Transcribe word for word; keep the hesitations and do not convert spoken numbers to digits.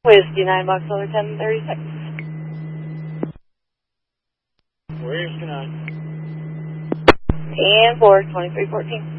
Whiskey nine Box over ten thirty-six. Where's nine? ten four, twenty-three fourteen.